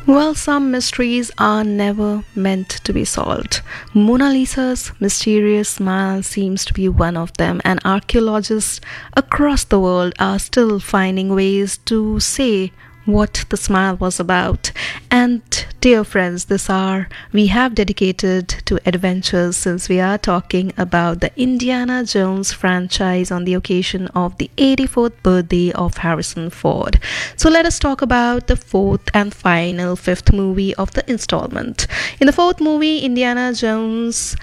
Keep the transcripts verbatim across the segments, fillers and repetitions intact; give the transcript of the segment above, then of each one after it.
Well, some mysteries are never meant to be solved. Mona Lisa's mysterious smile seems to be one of them, and archaeologists across the world are still finding ways to say what the smile was about. And dear friends, this hour we have dedicated to adventures since we are talking about the Indiana Jones franchise on the occasion of the eighty-fourth birthday of Harrison Ford. So let us talk about the fourth and final fifth movie of the installment. In the fourth movie, Indiana Jones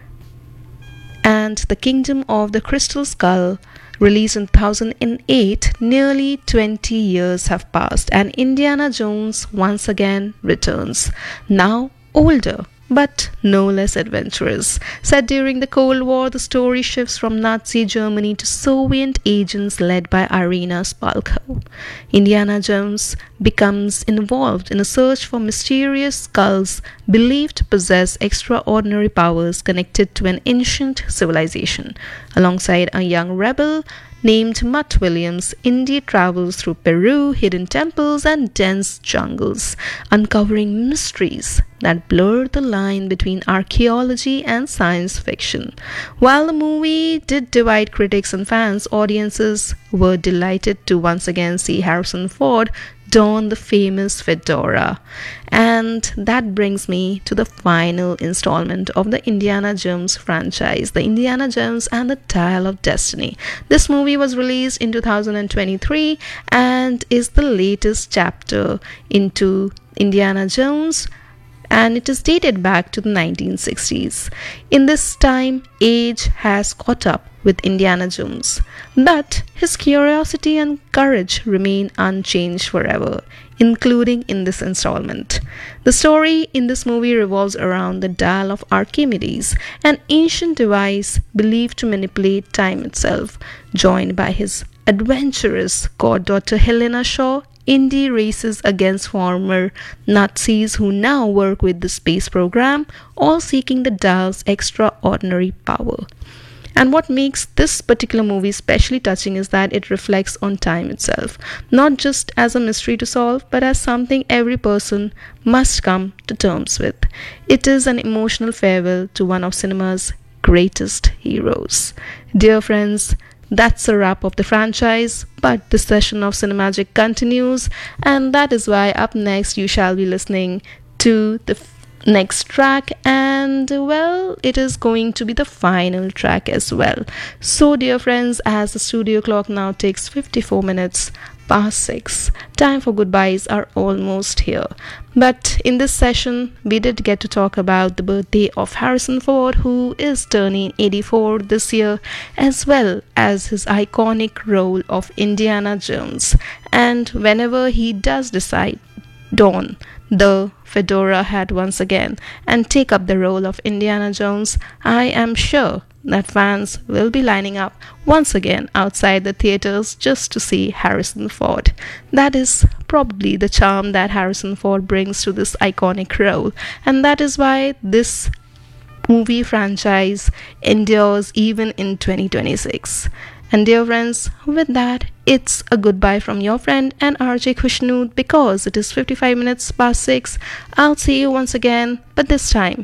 and the Kingdom of the Crystal Skull, released in two thousand eight, nearly twenty years have passed, and Indiana Jones once again returns, now older but no less adventurous. Set during the Cold War, the story shifts from Nazi Germany to Soviet agents led by Irina Spalko. Indiana Jones becomes involved in a search for mysterious skulls believed to possess extraordinary powers connected to an ancient civilization. Alongside a young rebel named Mutt Williams, Indy travels through Peru, hidden temples, and dense jungles, uncovering mysteries that blur the line between archaeology and science fiction. While the movie did divide critics and fans, audiences were delighted to once again see Harrison Ford don the famous fedora. And that brings me to the final installment of the Indiana Jones franchise, the Indiana Jones and the Dial of Destiny. This movie was released in two thousand twenty-three and is the latest chapter into Indiana Jones, and it is dated back to the nineteen sixties. In this time, age has caught up with Indiana Jones, but his curiosity and courage remain unchanged forever, including in this installment. The story in this movie revolves around the Dial of Archimedes, an ancient device believed to manipulate time itself. Joined by his adventurous goddaughter Helena Shaw, Indy races against former Nazis who now work with the space program, all seeking the dial's extraordinary power. And what makes this particular movie especially touching is that it reflects on time itself, not just as a mystery to solve, but as something every person must come to terms with. It is an emotional farewell to one of cinema's greatest heroes. Dear friends, that's a wrap of the franchise, but the session of Cinemagic continues, and that is why up next you shall be listening to the f- next track, and well, it is going to be the final track as well. So dear friends, as the studio clock now takes fifty-four minutes past six, time for goodbyes are almost here. But in this session, we did get to talk about the birthday of Harrison Ford, who is turning eighty-four this year, as well as his iconic role of Indiana Jones. And whenever he does decide don the fedora hat once again and take up the role of Indiana Jones, I am sure that fans will be lining up once again outside the theaters just to see Harrison Ford. That is probably the charm that Harrison Ford brings to this iconic role, and that is why this movie franchise endures even in twenty twenty-six. And dear friends, with that, it's a goodbye from your friend and R J Kushnood, because it is fifty-five minutes past six. I'll see you once again, but this time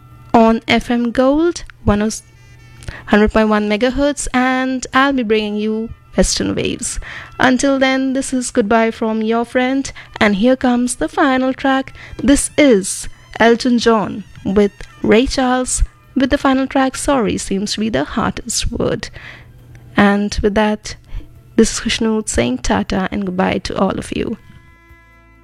on F M Gold one hundred point one megahertz, and I'll be bringing you Western Waves. Until then, this is goodbye from your friend, and here comes the final track. This is Elton John with Ray Charles with the final track, Sorry Seems to Be the Hardest Word. And with that, this is Kushnood saying tata and goodbye to all of you.